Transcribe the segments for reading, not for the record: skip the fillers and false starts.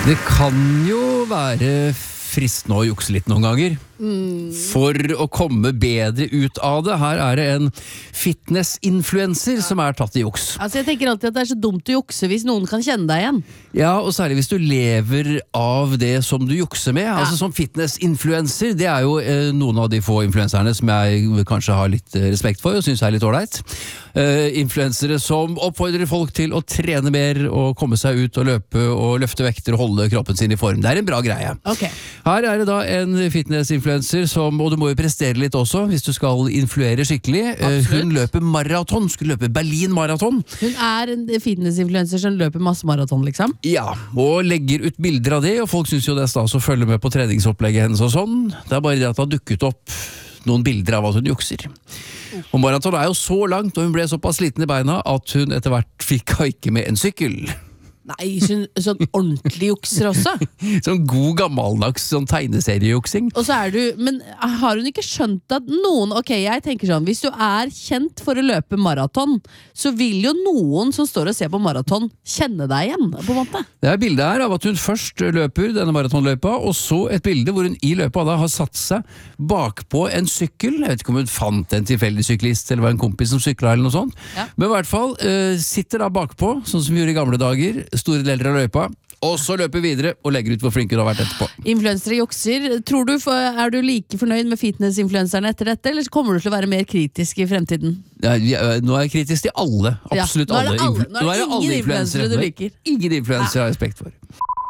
Det kan jo være fristende å jukse litt noen ganger. For å komme bedre ut av det. Her er det en fitness-influencer som er tatt i juks. Altså jeg tenker alltid at det er så dumt å jukse hvis noen kan kjenne deg igjen. Ja, og særlig hvis du lever av det som du jukser med. Altså som fitness-influencer, det er jo noen av de få influenserne som jeg kanskje har litt respekt for og synes er litt ordentlig. Influensere som oppfordrer folk til å trene mer og komme seg ut og løpe og løfte vekter og holde kroppen sin i form. Det er en bra greie. Okay. Her er det da en fitness-influencer som, og du må jo prestere litt også hvis du skal influere skikkelig. Hun løper maraton, skulle løpe Berlin-maraton. Hun er en fitness-influencer som løper masse maraton, liksom? Ja, og legger ut bilder av det, og folk synes jo det er stas å følge med på treningsopplegget hennes og sånn. Det er bare det at det har dukket opp noen bilder av at hun jukser. Og maraton er jo så langt, og hun ble såpass sliten i beina at hun etter hvert fikk haike med en sykkel. Nei, sånn ordentlig jukser også. Sånn god gammeldags sånn tegneseriejuksing. Og så er du, men har hun ikke skjønt at noen, ok, jeg tenker sånn, hvis du er kjent for å løpe maraton, så vil jo noen som står og ser på maraton kjenne deg igjen, på en måte. Det er bildet her av at hun først løper denne maratonløypa, og så et bilde hvor hun i løypa da har satt seg bakpå en sykkel. Jeg vet ikke om hun fant en tilfeldig syklist, eller var en kompis som sykla eller noe sånt. Ja. Men i hvert fall sitter da bakpå, sånn som vi gjorde i gamle dager, store deler av løypa, og så løper videre og legger ut hvor flink hun har vært etterpå. Influensere jukser. Tror du, er du like fornøyd med fitness-influenserne etter dette, eller kommer du til å være mer kritisk i fremtiden? Ja, nå er jeg kritisk til alle, absolutt alle. Nå er det ingen influensere du liker. Ingen influensere har respekt for.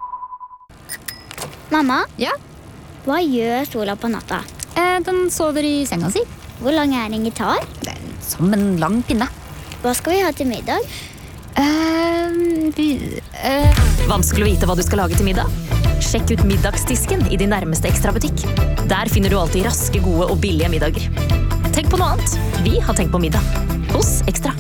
Mamma? Ja? Hva gjør sola på natta? Den sover i senga si. Hvor lang er en gitar? Som en lang pinne. Hva skal vi ha til middag? Vanskelig å vite hva du skal lage til middag? Sjekk ut middagsdisken i din nærmeste Extra-butikk. Der finner du alltid raske, gode og billige middager. Tenk på noe annet. Vi har tenkt på middag. Hos Extra.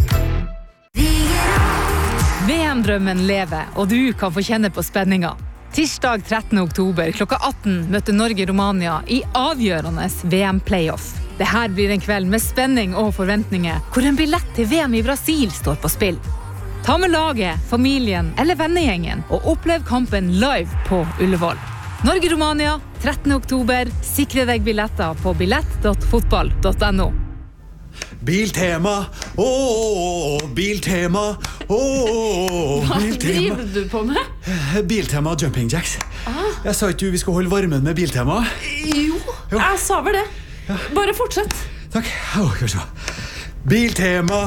VM-drømmen lever, og du kan få kjenne på spenninga. Tirsdag 13. oktober klokka 18 møter Norge-Romania i avgjørende VM-playoff. Dette blir en kveld med spenning og forventninger, hvor en billett til VM i Brasil står på spill. Ta med laget, familien eller vennegjengen og opplev kampen live på Ullevål. Norge-Romania, 13. oktober. Sikre deg billetter på billett.fotball.no. Biltema, Biltema, Hva driver du på med? Biltema Jumping Jacks. Jeg sa ikke vi skal holde varmen med Biltema. Jo, jeg sa vel det. Bare fortsett. Takk. Biltema,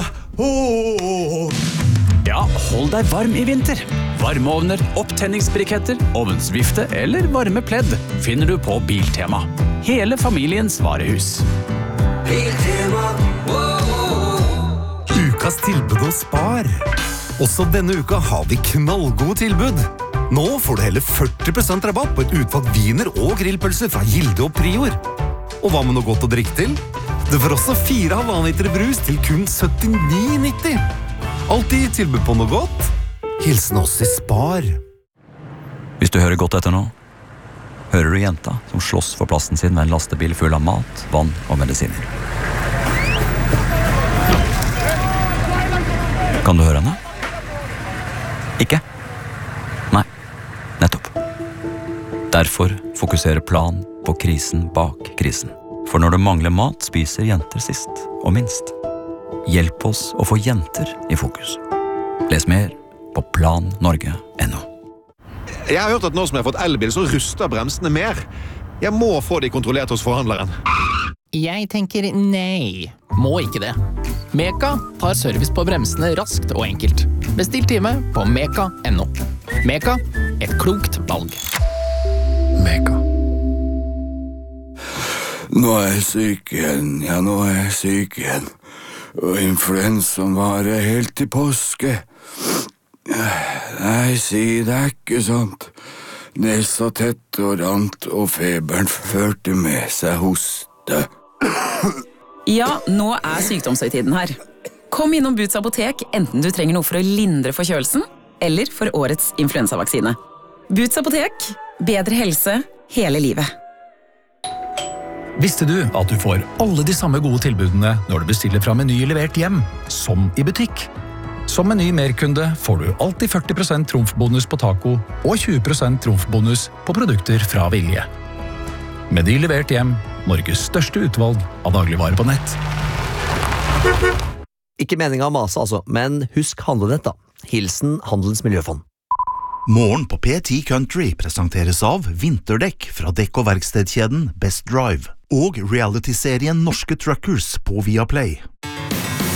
Ja, hold deg varm i vinter. Varmeovner, opptenningsbriketter, ovnsvifte eller varme pledd finner du på Biltema. Hele familiens varehus. Biltema, Ukas tilbud hos Spar. Også denne uka har vi knallgode tilbud. Nå får du hele 40% rabatt på et utvalg viner og grillpølser fra Gilde og Prior. Og hva med noe godt å drikke til? Du får også 4 halvanliter brus til kun 79,90. Alltid tilbud på noe godt. Hilsen oss i Spar. Hvis du hører godt etter nå, hører du jenta som slåss for plassen sin med en lastebil full av mat, vann og medisiner. Kan du høre henne? Ikke? Nei, nettopp. Derfor fokuserer Plan på krisen bak krisen. For når det mangler mat, spiser jenter sist og minst. Hjelp oss å få jenter i fokus. Les mer på plannorge.no. Jeg har hørt at nå som jeg har fått elbil, så ruster bremsene mer. Jeg må få de kontrollert hos forhandleren. Jeg tenker nei. Må ikke det. Meka tar service på bremsene raskt og enkelt. Bestill time på meka.no. Meka, et klokt valg. Meka. Nå er jeg syk igjen, nå er jeg syk igjen. Og influensaen varer helt til påske. Nei, si det er ikke sant. Nesa tett og rant, og feberen førte med seg hoste. Ja, nå er sykdomshøytiden her. Kom innom Boots apotek, enten du trenger noe for å lindre forkjølelsen, eller for årets influensavaksine. Boots apotek, bedre helse hele livet. Visste du at du får alle de samme gode tilbudene når du bestiller fra Meny levert hjem, som i butikk? Som en ny merkunde får du alltid 40% trumfbonus på taco og 20% trumfbonus på produkter fra Vilje. Meny levert hjem, Norges største utvalg av dagligvarer på nett. Ikke meningen å mase altså, men husk handlenett da. Hilsen Handelens Miljøfond. Morgen på P10 Country presenteres av vinterdekk fra dekk- og verkstedkjeden Best Drive og reality-serien Norske Truckers på Viaplay.